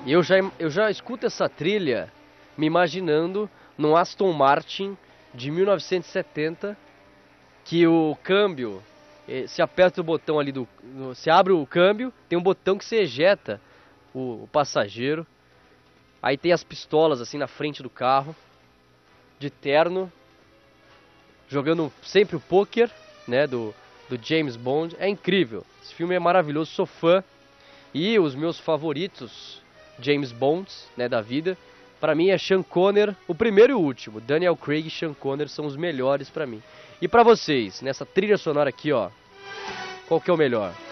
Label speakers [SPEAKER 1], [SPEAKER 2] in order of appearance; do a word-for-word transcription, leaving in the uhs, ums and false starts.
[SPEAKER 1] E eu já, eu já escuto essa trilha me imaginando num Aston Martin de mil novecentos e setenta, que o câmbio, eh, se aperta o botão ali do... no- se abre o câmbio, tem um botão que se ejeta o, o passageiro. Aí tem as pistolas assim na frente do carro, de terno, jogando sempre o poker, né, do, do James Bond. É incrível, esse filme é maravilhoso, sou fã. E os meus favoritos James Bonds, né, da vida, pra mim é Sean Connery, o primeiro e o último. Daniel Craig e Sean Connery são os melhores pra mim. E pra vocês, nessa trilha sonora aqui, ó, qual que é o melhor?